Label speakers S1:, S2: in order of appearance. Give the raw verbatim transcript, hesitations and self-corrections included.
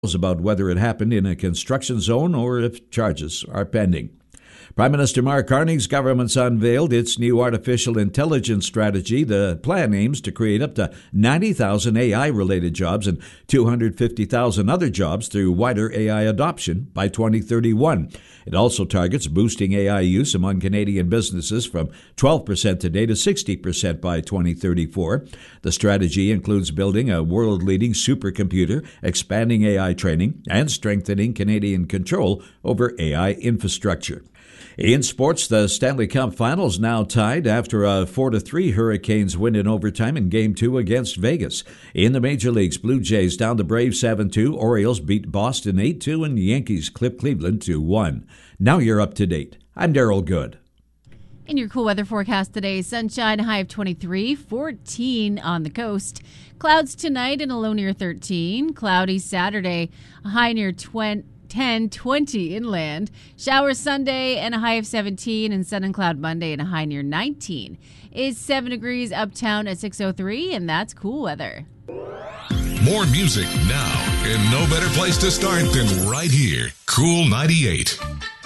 S1: about whether it happened in a construction zone or if charges are pending. Prime Minister Mark Carney's government's unveiled its new artificial intelligence strategy. The plan aims to create up to ninety thousand A I-related jobs and two hundred fifty thousand other jobs through wider A I adoption by twenty thirty-one. It also targets boosting A I use among Canadian businesses from twelve percent today to sixty percent by twenty thirty-four. The strategy includes building a world-leading supercomputer, expanding A I training, and strengthening Canadian control over A I infrastructure. In sports, the Stanley Cup Finals now tied after a four to three Hurricanes win in overtime in Game two against Vegas. In the Major Leagues, Blue Jays down the Braves seven two, Orioles beat Boston eight two, and Yankees clip Cleveland two one. Now you're up to date. I'm Daryl Good.
S2: In your cool weather forecast today, sunshine, high of twenty-three, fourteen on the coast. Clouds tonight and a low near thirteen. Cloudy Saturday, a high near twenty. ten, twenty inland. Showers Sunday and a high of seventeen, and sun and cloud Monday and a high near nineteen. It's seven degrees uptown at six oh three, and that's cool weather.
S3: More music now, and no better place to start than right here. Cool ninety-eight.